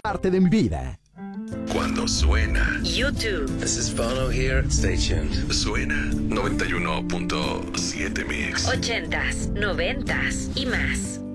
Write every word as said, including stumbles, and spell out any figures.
parte de mi vida. Cuando suena YouTube. This is Bono here. Stay tuned. Suena noventa y uno punto siete Mix. Ochentas, noventas y más.